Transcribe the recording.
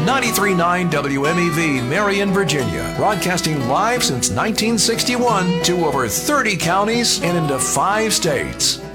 93.9 WMEV, Marion, Virginia. Broadcasting live since 1961 to over 30 counties and into 5 states.